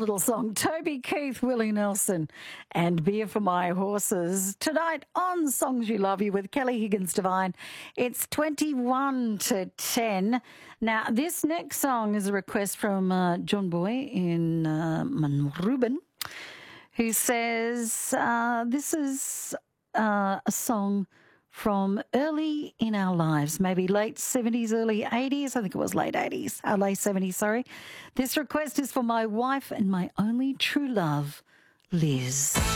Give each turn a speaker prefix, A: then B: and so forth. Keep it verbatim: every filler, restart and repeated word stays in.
A: little song. Toby Keith, Willie Nelson, and Beer for My Horses. Tonight on Songs You Love You with Kelly Higgins Devine. It's twenty-one to ten. Now, this next song is a request from uh, John Boy in uh, Manruben, who says uh, this is uh, a song from early in our lives, maybe late seventies, early eighties. I think it was late eighties, uh, late seventies, sorry. This request is for my wife and my only true love, Liz.